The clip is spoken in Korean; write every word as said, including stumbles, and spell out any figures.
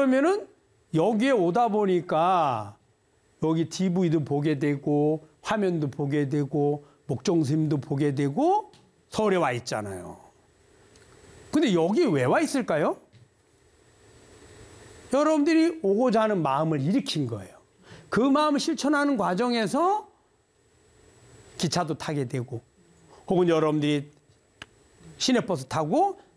그러면은 여기에 오다 보니까 여기 디브이도 보게 되고 화면도 보게 되고 목정스님도 보게 되고 서울에 와 있잖아요. 근데 여기 왜 와 있을까요? 여러분들이 오고자 하는 마음을 일으킨 거예요. 그 마음을 실천하는 과정에서 기차도 타게 되고 혹은 여러분들이 시내버스 타고